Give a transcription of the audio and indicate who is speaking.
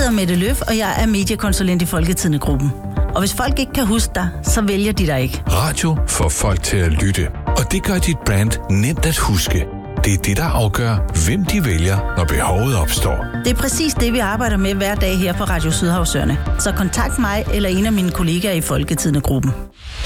Speaker 1: hedder Mette Løf, og jeg er mediekonsulent i Folketidende-gruppen. Og hvis folk ikke kan huske dig, så vælger de dig ikke.
Speaker 2: Radio får folk til at lytte, og det gør dit brand nemt at huske. Det er det, der afgør, hvem de vælger, når behovet opstår.
Speaker 1: Det er præcis det, vi arbejder med hver dag her på Radio Sydhavsøerne. Så kontakt mig eller en af mine kollegaer i Folketidende-gruppen.